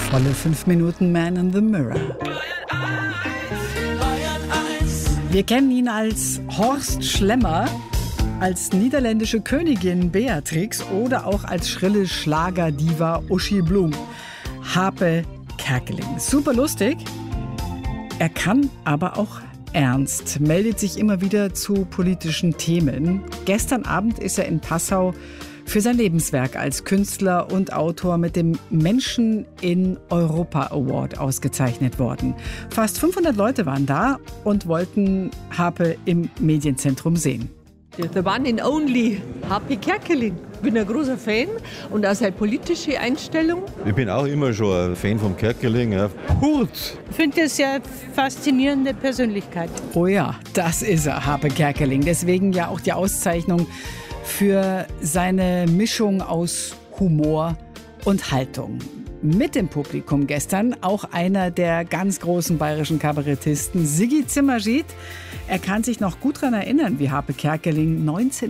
Volle 5 Minuten Man in the Mirror. Wir kennen ihn als Horst Schlemmer, als niederländische Königin Beatrix oder auch als schrille Schlagerdiva Uschi Blum. Hape Kerkeling. Super lustig. Er kann aber auch ernst, meldet sich immer wieder zu politischen Themen. Gestern Abend ist er in Passau für sein Lebenswerk als Künstler und Autor mit dem Menschen in Europa Award ausgezeichnet worden. Fast 500 Leute waren da und wollten Hape im Medienzentrum sehen. The one and only Hape Kerkeling. Ich bin ein großer Fan und auch seine politische Einstellung. Ich bin auch immer schon ein Fan vom Kerkeling. Ja. Hut! Ich finde das eine faszinierende Persönlichkeit. Oh ja, das ist er, Hape Kerkeling. Deswegen ja auch die Auszeichnung für seine Mischung aus Humor und Haltung. Mit dem Publikum gestern auch einer der ganz großen bayerischen Kabarettisten, Sigi Zimmerschied. Er kann sich noch gut daran erinnern, wie Hape Kerkeling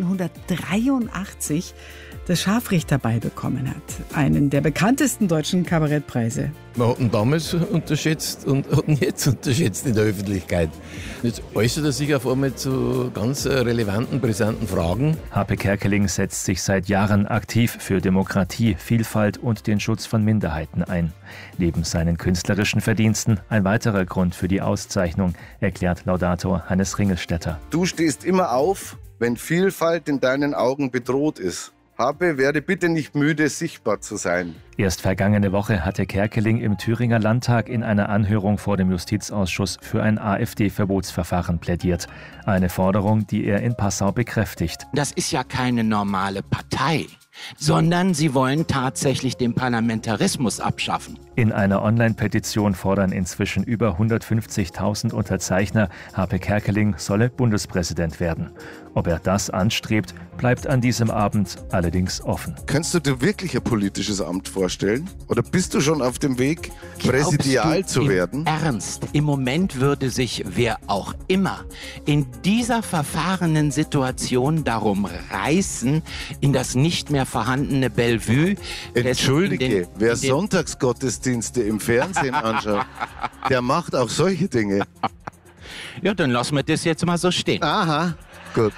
1983 das Scharfrichterbeil bekommen hat. Einen der bekanntesten deutschen Kabarettpreise. Man hat ihn damals unterschätzt und hat ihn jetzt unterschätzt in der Öffentlichkeit. Jetzt äußert er sich auf einmal zu ganz relevanten, brisanten Fragen. Hape Kerkeling setzt sich seit Jahren aktiv für Demokratie, Vielfalt und den Schutz von Minderheiten ein. Neben seinen künstlerischen Verdiensten ein weiterer Grund für die Auszeichnung, erklärt Laudator Hannes Ringelstetter. Du stehst immer auf, wenn Vielfalt in deinen Augen bedroht ist. Hape, werde bitte nicht müde, sichtbar zu sein. Erst vergangene Woche hatte Kerkeling im Thüringer Landtag in einer Anhörung vor dem Justizausschuss für ein AfD-Verbotsverfahren plädiert. Eine Forderung, die er in Passau bekräftigt. Das ist ja keine normale Partei, sondern sie wollen tatsächlich den Parlamentarismus abschaffen. In einer Online-Petition fordern inzwischen über 150.000 Unterzeichner, Hape Kerkeling solle Bundespräsident werden. Ob er das anstrebt, bleibt an diesem Abend allerdings offen. Kannst du dir wirklich ein politisches Amt vorstellen? Oder bist du schon auf dem Weg, präsidial zu werden? Ernst, im Moment würde sich wer auch immer in dieser verfahrenen Situation darum reißen, in das nicht mehr vorhandene Bellevue. Entschuldige, wer Sonntagsgottesdienste im Fernsehen anschaut, der macht auch solche Dinge. Ja, dann lassen wir das jetzt mal so stehen. Aha, gut.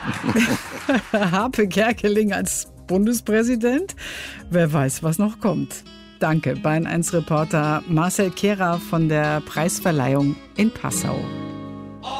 Hape Kerkeling als Bundespräsident? Wer weiß, was noch kommt. Danke, Bayern 1 Reporter Marcel Kehrer von der Preisverleihung in Passau.